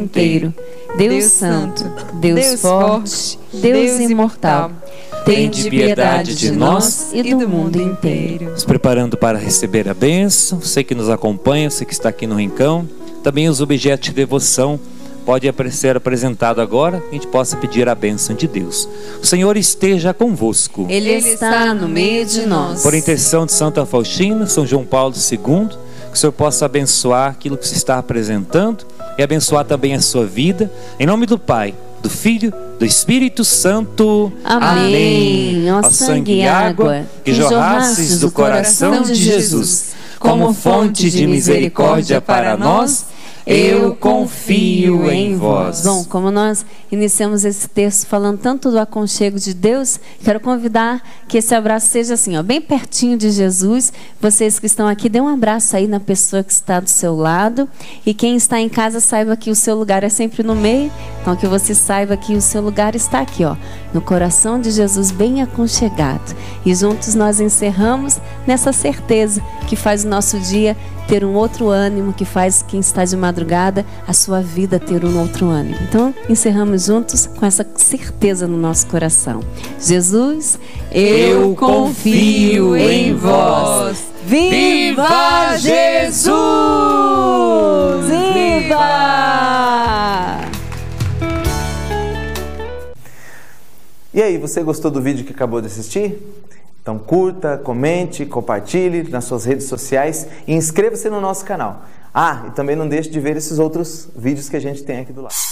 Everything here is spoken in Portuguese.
inteiro. Deus Santo, Deus Forte, Deus Imortal, tende piedade de nós e do mundo inteiro. Nos preparando para receber a bênção, você que nos acompanha, você que está aqui no Rincão, também os objetos de devoção pode ser apresentado agora, que a gente possa pedir a bênção de Deus. O Senhor esteja convosco. Ele está no meio de nós. Por intenção de Santa Faustina, São João Paulo II, que o Senhor possa abençoar aquilo que se está apresentando e abençoar também a sua vida. Em nome do Pai, do Filho, do Espírito Santo. Amém. Ó sangue e água que jorrastes do coração de Jesus, como fonte de misericórdia para nós, eu confio em vós. Bom, como nós iniciamos esse texto falando tanto do aconchego de Deus, quero convidar que esse abraço seja assim, ó, bem pertinho de Jesus. Vocês que estão aqui, dê um abraço aí na pessoa que está do seu lado. E quem está em casa, saiba que o seu lugar é sempre no meio. Então que você saiba que o seu lugar está aqui, ó, no coração de Jesus, bem aconchegado. E juntos nós encerramos nessa certeza que faz o nosso dia ter um outro ânimo, que faz quem está de madrugada, a sua vida ter um outro ânimo. Então, encerramos juntos com essa certeza no nosso coração. Jesus, eu confio em vós. Viva Jesus! Viva! E aí, você gostou do vídeo que acabou de assistir? Então curta, comente, compartilhe nas suas redes sociais e inscreva-se no nosso canal. Ah, e também não deixe de ver esses outros vídeos que a gente tem aqui do lado.